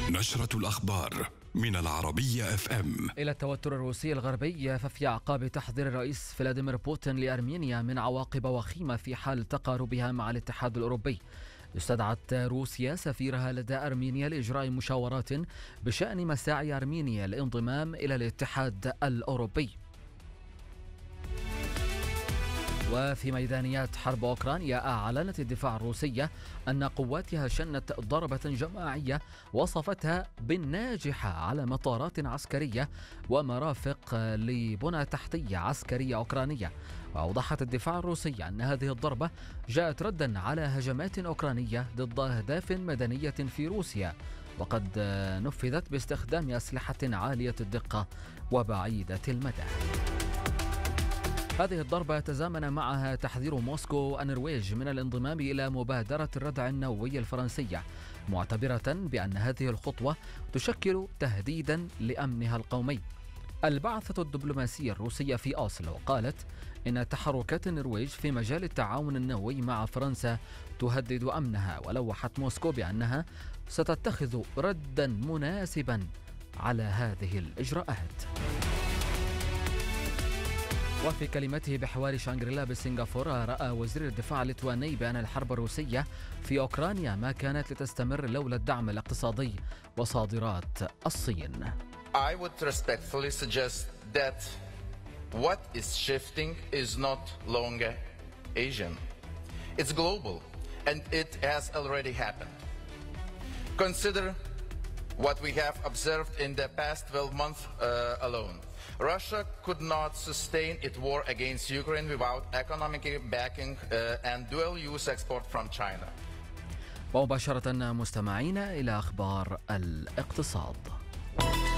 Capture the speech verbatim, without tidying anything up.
نشرة الأخبار من العربية اف ام. إلى التوتر الروسي الغربي، ففي أعقاب تحذير الرئيس فلاديمير بوتين لأرمينيا من عواقب وخيمة في حال تقاربها مع الاتحاد الأوروبي، استدعت روسيا سفيرها لدى أرمينيا لإجراء مشاورات بشأن مساعي أرمينيا للانضمام إلى الاتحاد الأوروبي. وفي ميدانيات حرب أوكرانيا، أعلنت الدفاع الروسية أن قواتها شنت ضربة جماعية وصفتها بالناجحة على مطارات عسكرية ومرافق لبنى تحتية عسكرية أوكرانية. وأوضحت الدفاع الروسي أن هذه الضربة جاءت ردا على هجمات أوكرانية ضد أهداف مدنية في روسيا، وقد نفذت باستخدام أسلحة عالية الدقة وبعيدة المدى. هذه الضربة تزامن معها تحذير موسكو النرويج من الانضمام إلى مبادرة الردع النووي الفرنسية، معتبرة بأن هذه الخطوة تشكل تهديدا لأمنها القومي. البعثة الدبلوماسية الروسية في أوسلو قالت إن تحركات النرويج في مجال التعاون النووي مع فرنسا تهدد أمنها، ولوحت موسكو بأنها ستتخذ ردا مناسبا على هذه الإجراءات. وفي كلمته بحوار شانغريلا بسنغافورة، رأى وزير الدفاع الليتواني بأن الحرب الروسية في أوكرانيا ما كانت لتستمر لولا الدعم الاقتصادي وصادرات الصين. I would respectfully suggest that what is shifting is not longer Asian. It's global, and it has already happened. Consider what we have observed in the past twelve months uh, alone. Russia could not sustain its war against Ukraine without economic backing uh, and dual-use export from China. ومباشرة مستمعين إلى أخبار الاقتصاد.